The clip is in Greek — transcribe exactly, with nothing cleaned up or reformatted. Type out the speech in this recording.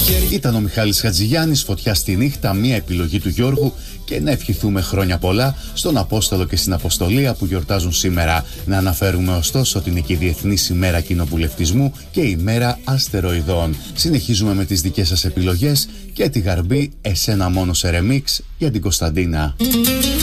Ήταν ο Μιχάλης Χατζηγιάννης, Φωτιά στη νύχτα, μια επιλογή του Γιώργου, και να ευχηθούμε χρόνια πολλά στον Απόστολο και στην Αποστολία που γιορτάζουν σήμερα. Να αναφέρουμε ωστόσο ότι είναι και η Διεθνής ημέρα κοινοβουλευτισμού και η ημέρα αστεροειδών. Συνεχίζουμε με τις δικές σας επιλογές και τη Γαρμπή, εσένα μόνο σε ρεμίξ, για την Κωνσταντίνα.